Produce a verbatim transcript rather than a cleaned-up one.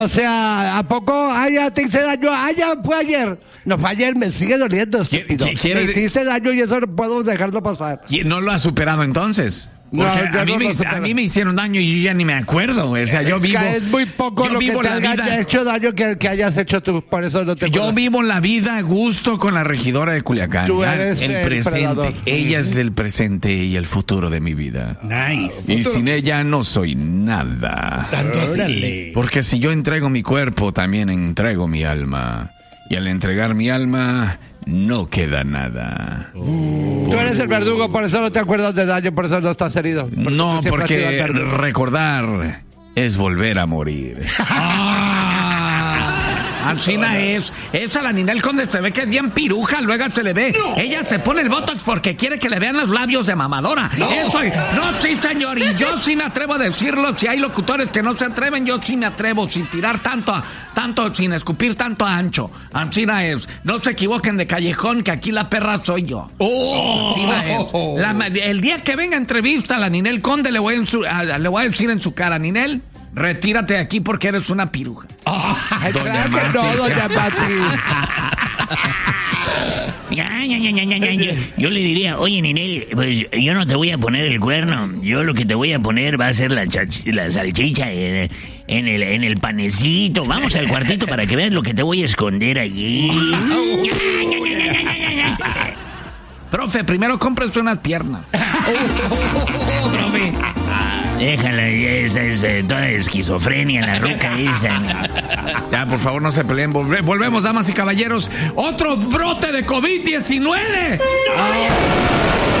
O sea, ¿a poco? Ah, ya te hice daño. Ah, ya fue ayer. No fue ayer, me sigue doliendo, estúpido. ¿Quiere- Me hiciste daño y eso no puedo dejarlo pasar. ¿No lo has superado entonces? Porque No, a, mí no me, lo a supero. mí me hicieron daño y yo ya ni me acuerdo. O sea, yo Es vivo. que es muy poco yo lo vivo que te la haya vida. hecho daño que, que hayas hecho tú, por eso no te Yo acuerdas. vivo la vida a gusto con la regidora de Culiacán. Tú Ya, eres el el presente. predador. Ella es el presente y el futuro de mi vida. Nice. Y sin ella no soy nada. Tanto así. Porque si yo entrego mi cuerpo, también entrego mi alma. Y al entregar mi alma, no queda nada. Tú eres el verdugo, por eso no te acuerdas de daño, por eso no estás herido. Porque No, tú siempre has sido el porque verdugo. recordar es volver a morir. China es. Esa la Ninel Conde se ve que es bien piruja, luego se le ve. No. Ella se pone el botox porque quiere que le vean los labios de mamadora. No. Eso, no, sí, señor, y yo sí me atrevo a decirlo. Si hay locutores que no se atreven, yo sí me atrevo, sin tirar tanto, a, tanto, sin escupir tanto ancho. China es. No se equivoquen de callejón, que aquí la perra soy yo. Oh. China es. La, el día que venga entrevista a la Ninel Conde, le voy, en su, a, le voy a decir en su cara, Ninel, retírate de aquí porque eres una piruja. Oh, claro que no, doña Mati. Ya, ya, ya, ya, ya, ya. Yo, yo le diría, oye, Ninel, pues yo no te voy a poner el cuerno. Yo lo que te voy a poner va a ser la, chach, la salchicha en, en, el, en el panecito. Vamos al cuartito para que veas lo que te voy a esconder allí. Ya, ya, ya, ya, ya, ya, ya. Profe, primero cómprese unas piernas. Profe. Déjala, esa es eh, toda esquizofrenia, la ruca esta. Ya, por favor, no se peleen. Volve- volvemos, damas y caballeros. ¡Otro brote de COVID diecinueve! Oh.